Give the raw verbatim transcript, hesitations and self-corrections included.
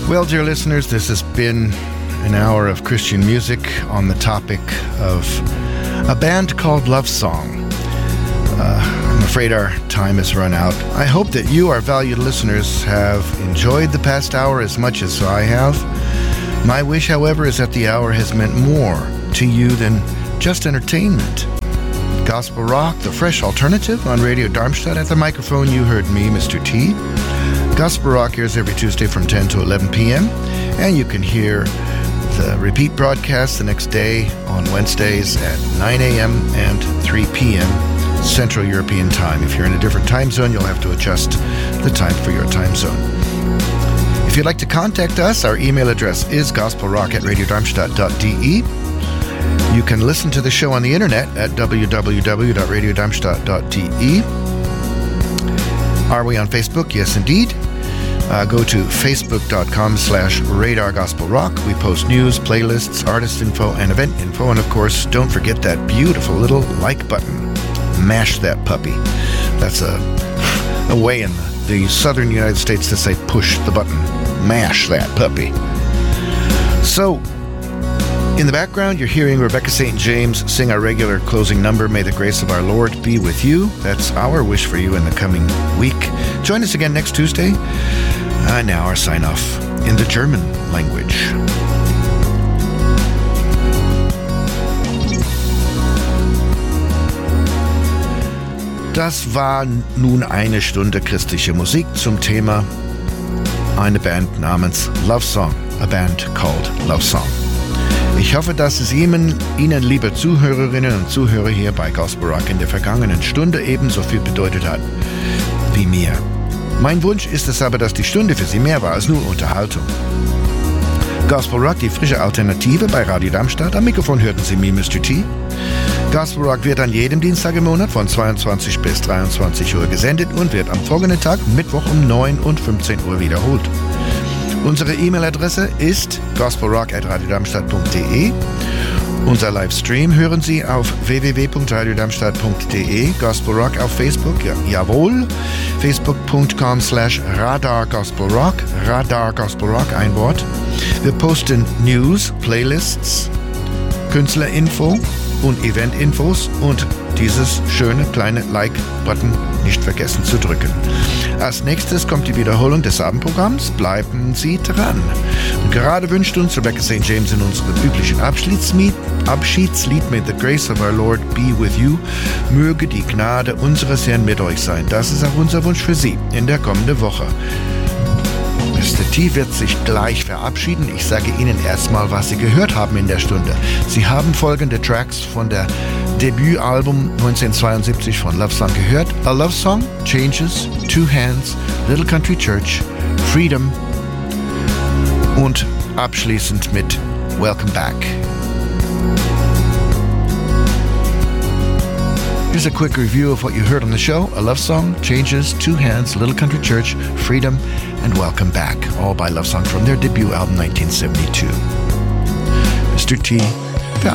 Well, dear listeners, this has been an hour of Christian music on the topic of a band called Love Song. Uh, I'm afraid our time has run out. I hope that you, our valued listeners, have enjoyed the past hour as much as I have. My wish, however, is that the hour has meant more to you than just entertainment. Gospel rock, the fresh alternative on Radio Darmstadt. At the microphone, you heard me, Mister T. Gospel rock airs every Tuesday from ten to eleven p.m. And you can hear the repeat broadcast the next day on Wednesdays at nine a.m. and three p.m. Central European Time. If you're in a different time zone, you'll have to adjust the time for your time zone. If you'd like to contact us, our email address is gospelrock at radiodarmstadt dot d e. You can listen to the show on the internet at w w w dot radiodarmstadt dot d e. Are we on Facebook? Yes, indeed. Uh, go to facebook.com slash radar gospel rock. We post news, playlists, artist info, and event info. And of course, don't forget that beautiful little like button. Mash that puppy. That's a, a way in the southern United States to say push the button. Mash that puppy. So, in the background, you're hearing Rebecca Saint James sing our regular closing number, May the Grace of Our Lord Be With You. That's our wish for you in the coming week. Join us again next Tuesday. Uh, now our sign-off in the German language. Das war nun eine Stunde christliche Musik zum Thema eine Band namens Love Song, a band called Love Song. Ich hoffe, dass es Ihnen, Ihnen, liebe Zuhörerinnen und Zuhörer hier bei Gospel Rock in der vergangenen Stunde ebenso viel bedeutet hat wie mir. Mein Wunsch ist es aber, dass die Stunde für Sie mehr war als nur Unterhaltung. Gospel Rock, die frische Alternative bei Radio Darmstadt. Am Mikrofon hörten Sie mich, Mister T. Gospel Rock wird an jedem Dienstag im Monat von zweiundzwanzig bis dreiundzwanzig Uhr gesendet und wird am folgenden Tag, Mittwoch um neun und fünfzehn Uhr wiederholt. Unsere E-Mail-Adresse ist gospelrock at radiodarmstadt punkt d e. Unser Livestream hören Sie auf w w w punkt radiodarmstadt punkt d e. Gospel Rock auf Facebook, ja, jawohl. Facebook.com slash Radar Gospel Rock. Radar Gospel Rock, ein Wort. Wir posten News, Playlists, Künstlerinfo und Eventinfos und dieses schöne kleine Like-Button nicht vergessen zu drücken. Als nächstes kommt die Wiederholung des Abendprogramms. Bleiben Sie dran. Und gerade wünscht uns Rebecca Saint James in unserem üblichen Abschiedslied, Abschiedslied May the Grace of Our Lord Be With You. Möge die Gnade unseres Herrn mit euch sein. Das ist auch unser Wunsch für Sie in der kommenden Woche. Mister T wird sich gleich verabschieden. Ich sage Ihnen erstmal, was Sie gehört haben in der Stunde. Sie haben folgende Tracks von der Debütalbum neunzehnhundertzweiundsiebzig von Love Song gehört. A Love Song, Changes, Two Hands, Little Country Church, Freedom und abschließend mit Welcome Back. Here's a quick review of what you heard on the show. A Love Song, Changes, Two Hands, Little Country Church, Freedom, and Welcome Back. All by Love Song from their debut album nineteen seventy-two. Mister T